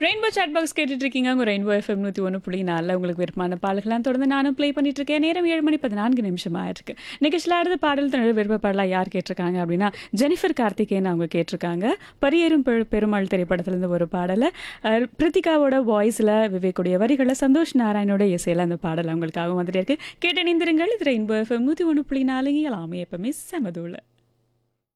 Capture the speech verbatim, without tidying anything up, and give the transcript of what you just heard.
Rainbow chat box கேட்டுட்டு இருக்கீங்க. உங்க ரெயின்போ எஃப்எம் நூற்றி ஒன்று புள்ளி நாலில் உங்களுக்கு விருப்பமான பாடல்கள்லாம் தொடர்ந்து நானும் ப்ளே பண்ணிட்டு இருக்கேன். நேரம் ஏழு மணி பதினான்கு நிமிஷம் ஆயிருக்கு. நிகழ்ச்சியில் அடுத்த பாடல் தன்னோட விருப்ப பாடலாக யார் கேட்டிருக்காங்க அப்படின்னா ஜெனிஃபர் கார்த்திகேயன் அவங்க கேட்டிருக்காங்க. பரியேறும் பெரு பெருமாள் திரைப்படத்துலேருந்து ஒரு பாடலை பிரித்திகாவோட வாய்ஸில் விவேக்குடைய வரிகளில் சந்தோஷ் நாராயணோட இசையில் அந்த பாடல் அவங்களுக்காக வந்துட்டே இருக்கு. கேட்டு இணைந்திருங்கள். இது ரெயின்போ எஃப்எம் நூற்றி ஒன்று புள்ளி நாலு எல்லாமே எப்பவுமே செமதூள்.